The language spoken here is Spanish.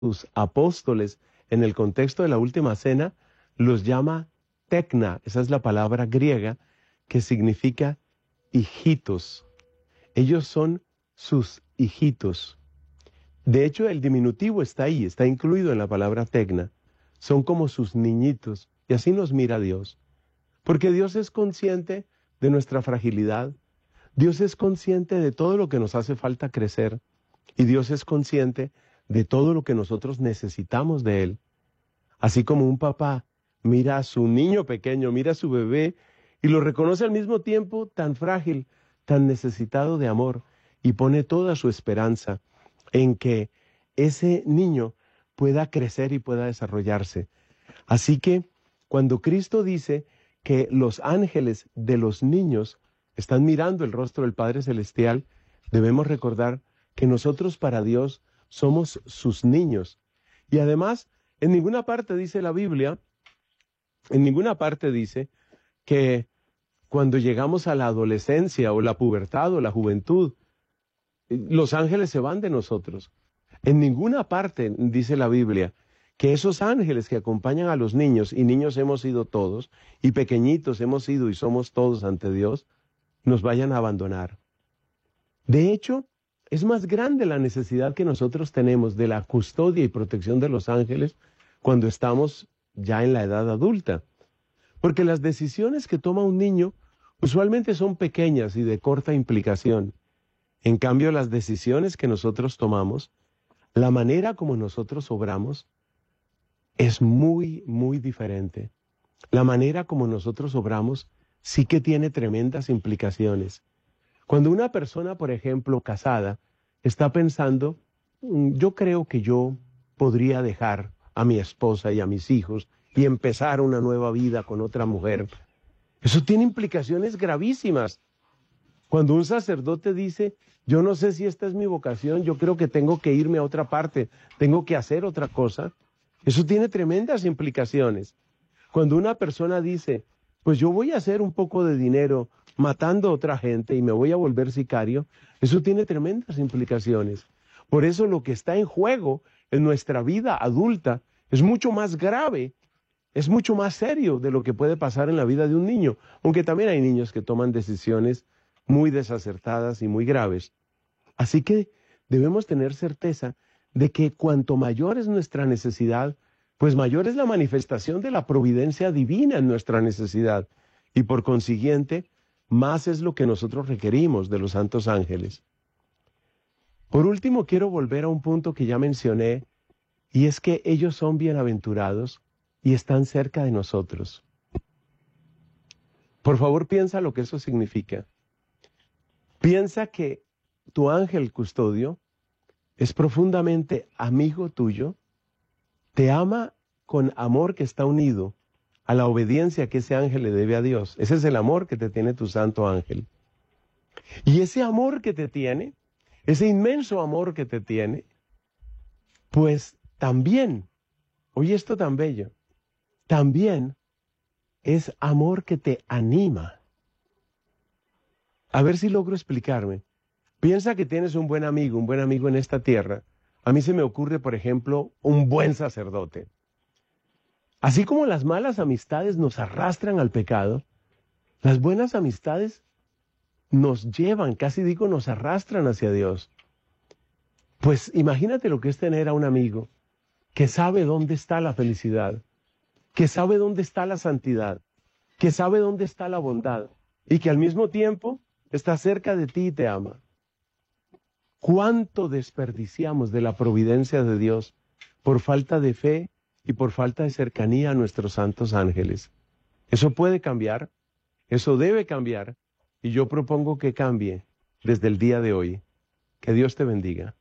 sus apóstoles en el contexto de la última cena, los llama tecna, esa es la palabra griega que significa hijitos. Ellos son sus hijitos. De hecho, el diminutivo está ahí, está incluido en la palabra tecna. Son como sus niñitos, y así nos mira Dios. Porque Dios es consciente de nuestra fragilidad, Dios es consciente de todo lo que nos hace falta crecer, y Dios es consciente de todo lo que nosotros necesitamos de Él. Así como un papá mira a su niño pequeño, mira a su bebé, y lo reconoce al mismo tiempo tan frágil, tan necesitado de amor, y pone toda su esperanza en que ese niño pueda crecer y pueda desarrollarse. Así que cuando Cristo dice que los ángeles de los niños están mirando el rostro del Padre Celestial, debemos recordar que nosotros para Dios somos sus niños. Y además, en ninguna parte dice la Biblia, en ninguna parte dice que cuando llegamos a la adolescencia o la pubertad o la juventud, los ángeles se van de nosotros. En ninguna parte dice la Biblia que esos ángeles que acompañan a los niños, y niños hemos sido todos, y pequeñitos hemos sido y somos todos ante Dios, nos vayan a abandonar. De hecho, es más grande la necesidad que nosotros tenemos de la custodia y protección de los ángeles cuando estamos ya en la edad adulta. Porque las decisiones que toma un niño usualmente son pequeñas y de corta implicación. En cambio, las decisiones que nosotros tomamos, la manera como nosotros obramos, es muy, muy diferente. La manera como nosotros obramos sí que tiene tremendas implicaciones. Cuando una persona, por ejemplo, casada, está pensando, yo creo que yo podría dejar a mi esposa y a mis hijos y empezar una nueva vida con otra mujer, eso tiene implicaciones gravísimas. Cuando un sacerdote dice, yo no sé si esta es mi vocación, yo creo que tengo que irme a otra parte, tengo que hacer otra cosa, eso tiene tremendas implicaciones. Cuando una persona dice, pues yo voy a hacer un poco de dinero matando a otra gente y me voy a volver sicario, eso tiene tremendas implicaciones. Por eso lo que está en juego en nuestra vida adulta es mucho más grave, es mucho más serio de lo que puede pasar en la vida de un niño, aunque también hay niños que toman decisiones muy desacertadas y muy graves. Así que debemos tener certeza de que cuanto mayor es nuestra necesidad, pues mayor es la manifestación de la providencia divina en nuestra necesidad. Y por consiguiente, más es lo que nosotros requerimos de los santos ángeles. Por último, quiero volver a un punto que ya mencioné, y es que ellos son bienaventurados y están cerca de nosotros. Por favor, piensa lo que eso significa. Piensa que tu ángel custodio es profundamente amigo tuyo, te ama con amor que está unido a la obediencia que ese ángel le debe a Dios. Ese es el amor que te tiene tu santo ángel. Y ese amor que te tiene, ese inmenso amor que te tiene, pues también, oye esto tan bello, también es amor que te anima. A ver si logro explicarme. Piensa que tienes un buen amigo en esta tierra. A mí se me ocurre, por ejemplo, un buen sacerdote. Así como las malas amistades nos arrastran al pecado, las buenas amistades nos llevan, casi digo, nos arrastran hacia Dios. Pues imagínate lo que es tener a un amigo que sabe dónde está la felicidad, que sabe dónde está la santidad, que sabe dónde está la bondad y que al mismo tiempo está cerca de ti y te ama. ¿Cuánto desperdiciamos de la providencia de Dios por falta de fe y por falta de cercanía a nuestros santos ángeles? Eso puede cambiar, eso debe cambiar, y yo propongo que cambie desde el día de hoy. Que Dios te bendiga.